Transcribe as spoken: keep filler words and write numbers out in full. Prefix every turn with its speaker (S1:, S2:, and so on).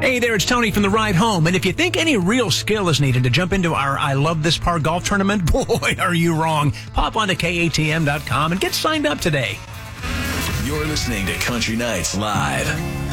S1: Hey there, it's Tony from The Ride Home. And if you think any real skill is needed to jump into our I Love This Par golf tournament, boy, are you wrong. Pop on to K A T M dot com and get signed up today.
S2: You're listening to Country Nights Live.